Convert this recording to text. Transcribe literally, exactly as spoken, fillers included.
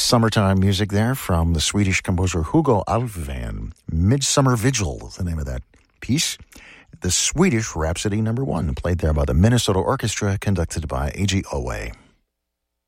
Summertime music there from the Swedish composer Hugo Alfvén. Midsummer Vigil is the name of that piece. The Swedish Rhapsody number one, played there by the Minnesota Orchestra, conducted by A G Owe.